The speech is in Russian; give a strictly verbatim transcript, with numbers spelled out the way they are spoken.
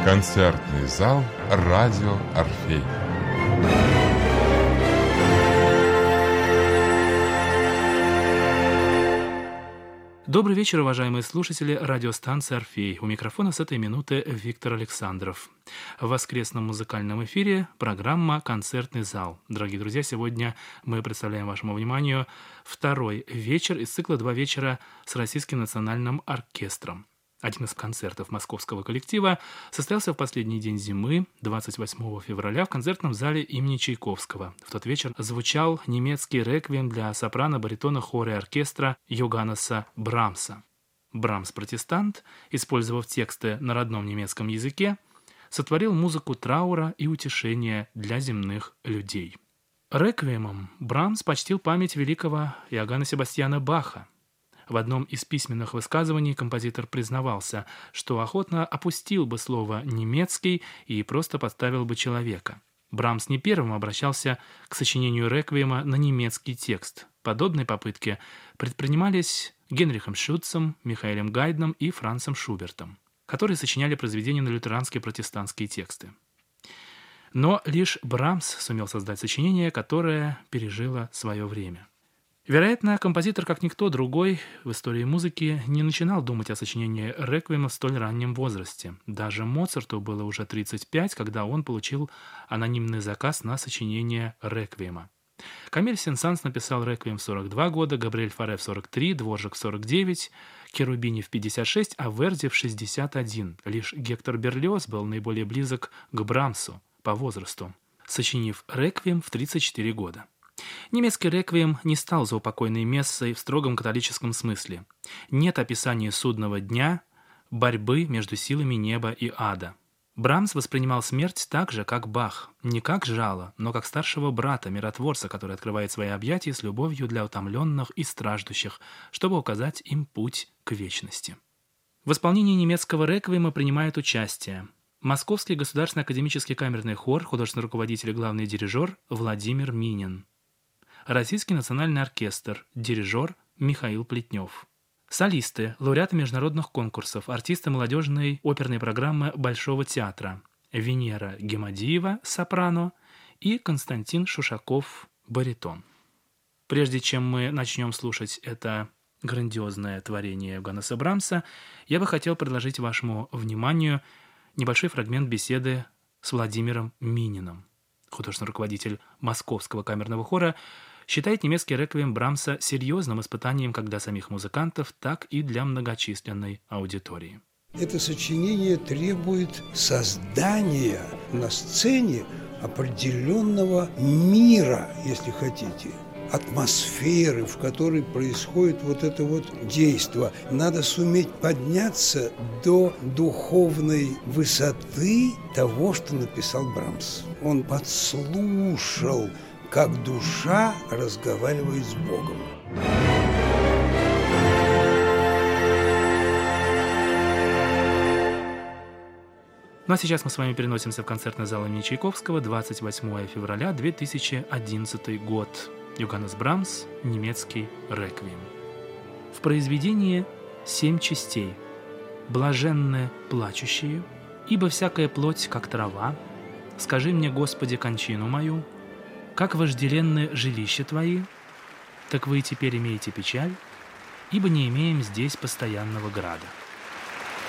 Концертный зал «Радио Орфей». Добрый вечер, уважаемые слушатели радиостанции «Орфей». У микрофона с этой минуты Виктор Александров. В воскресном музыкальном эфире программа «Концертный зал». Дорогие друзья, сегодня мы представляем вашему вниманию второй вечер из цикла «Два вечера с Российским национальным оркестром». Один из концертов московского коллектива состоялся в последний день зимы, двадцать восьмого февраля, в концертном зале имени Чайковского. В тот вечер звучал немецкий реквием для сопрано, баритона, хора и оркестра Йоганнеса Брамса. Брамс-протестант, использовав тексты на родном немецком языке, сотворил музыку траура и утешения для земных людей. Реквиемом Брамс почтил память великого Иоганна Себастьяна Баха. В одном из письменных высказываний композитор признавался, что охотно опустил бы слово «немецкий» и просто подставил бы человека. Брамс не первым обращался к сочинению реквиема на немецкий текст. Подобные попытки предпринимались Генрихом Шутцем, Михаэлем Гайдном и Францем Шубертом, которые сочиняли произведения на лютеранские протестантские тексты. Но лишь Брамс сумел создать сочинение, которое пережило свое время. Вероятно, композитор, как никто другой в истории музыки, не начинал думать о сочинении реквиема в столь раннем возрасте. Даже Моцарту было уже тридцать пять, когда он получил анонимный заказ на сочинение реквиема. Камиль Сен-Санс написал реквием в сорок два года, Габриэль Фаре в сорок три, Дворжак в сорок девять, Керубини в пятьдесят шесть, а Верди в шестьдесят один. Лишь Гектор Берлиоз был наиболее близок к Брамсу по возрасту, сочинив реквием в тридцать четыре года. Немецкий реквием не стал заупокойной мессой в строгом католическом смысле. Нет описания судного дня, борьбы между силами неба и ада. Брамс воспринимал смерть так же, как Бах, не как жало, но как старшего брата, миротворца, который открывает свои объятия с любовью для утомленных и страждущих, чтобы указать им путь к вечности. В исполнении немецкого реквиема принимает участие Московский государственный академический камерный хор, художественный руководитель и главный дирижер Владимир Минин. Российский национальный оркестр, дирижер Михаил Плетнев. Солисты, лауреаты международных конкурсов, артисты молодежной оперной программы Большого театра Венера Гемадиева, сопрано, и Константин Шушаков, баритон. Прежде чем мы начнем слушать это грандиозное творение Йоганнеса Брамса, я бы хотел предложить вашему вниманию небольшой фрагмент беседы с Владимиром Мининым. Художественный руководитель Московского камерного хора считает немецкий реквием Брамса серьезным испытанием как для самих музыкантов, так и для многочисленной аудитории. Это сочинение требует создания на сцене определенного мира, если хотите, атмосферы, в которой происходит вот это вот действо. Надо суметь подняться до духовной высоты того, что написал Брамс. Он подслушал, как душа разговаривает с Богом. Ну а сейчас мы с вами переносимся в концертный зал имени Чайковского, двадцать восьмого февраля две тысячи одиннадцатый год. Йоганнес Брамс, немецкий реквием. В произведении семь частей. «Блаженны плачущие, ибо всякая плоть, как трава. Скажи мне, Господи, кончину мою. Как вожделенны жилища Твои, так вы и теперь имеете печаль, ибо не имеем здесь постоянного града».